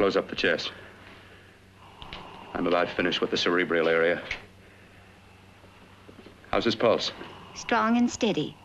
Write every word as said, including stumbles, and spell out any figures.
Close up the chest. I'm about finished with the cerebral area. How's his pulse? Strong and steady.